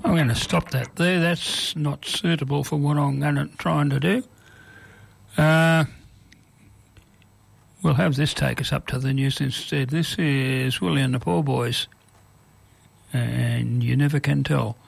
I'm going to stop that there. That's not suitable for what I'm trying to do. We'll have this take us up to the news instead. This is Willie and the Poor Boys, and You Never Can Tell.